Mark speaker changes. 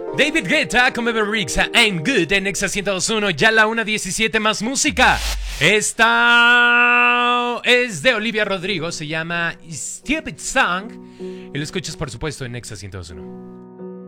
Speaker 1: David Guetta con Bebe Rexha, I'm Good en Nexa 102.1, ya la 1:17 más música. Esta es de Olivia Rodrigo, se llama Stupid Song y lo escuchas por supuesto en Nexa 102.1.